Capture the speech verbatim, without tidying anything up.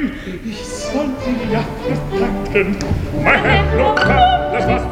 Ich soll sie ja verpacken. Mein Herr, Luca, das war's